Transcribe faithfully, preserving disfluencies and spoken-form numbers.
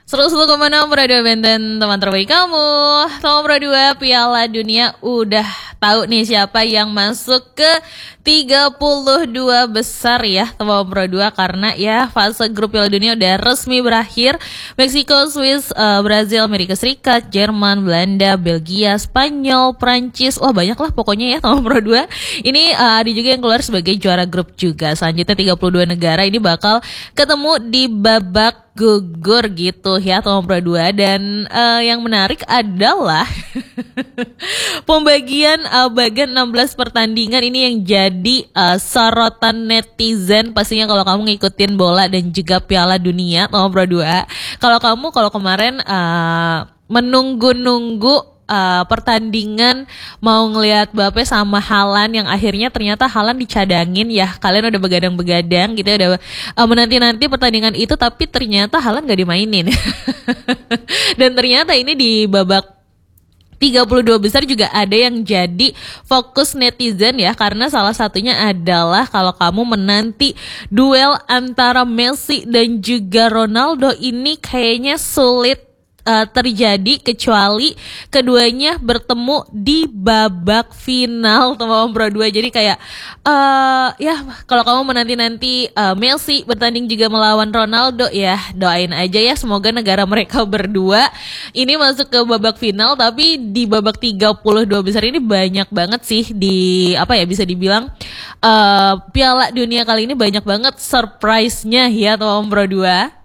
Seru-seru kemana Pro dua Benten teman terbaik kamu. Teman Pro dua Piala Dunia udah tahu nih siapa yang masuk ke tiga puluh dua besar ya teman Pro dua. Karena ya fase grup Piala Dunia udah resmi berakhir. Meksiko, Swiss, uh, Brazil, Amerika Serikat, Jerman, Belanda, Belgia, Spanyol, Prancis. Wah banyak lah pokoknya ya teman Pro dua. Ini uh, ada juga yang keluar sebagai juara grup juga. Selanjutnya tiga puluh dua negara ini bakal ketemu di babak gugur gitu ya teman Pro dua. Dan uh, yang menarik adalah pembagian uh, bagian enam belas pertandingan ini yang jadi uh, sorotan netizen pastinya kalau kamu ngikutin bola dan juga Piala Dunia teman Pro dua. Kalau kamu kalau kemarin uh, menunggu-nunggu Uh, pertandingan mau ngelihat Mbappe sama Haaland yang akhirnya ternyata Haaland dicadangin ya. Kalian udah begadang-begadang gitu ya, udah uh, menanti-nanti pertandingan itu, tapi ternyata Haaland gak dimainin. Dan ternyata ini di babak tiga puluh dua besar juga ada yang jadi fokus netizen ya, karena salah satunya adalah kalau kamu menanti duel antara Messi dan juga Ronaldo ini kayaknya sulit Uh, terjadi kecuali keduanya bertemu di babak final teman Pro dua. Jadi kayak uh, ya kalau kamu menanti-nanti uh, Messi bertanding juga melawan Ronaldo, ya doain aja ya semoga negara mereka berdua ini masuk ke babak final. Tapi di babak tiga puluh dua besar ini banyak banget sih di apa ya bisa dibilang uh, Piala Dunia kali ini banyak banget surprise-nya ya teman Pro dua.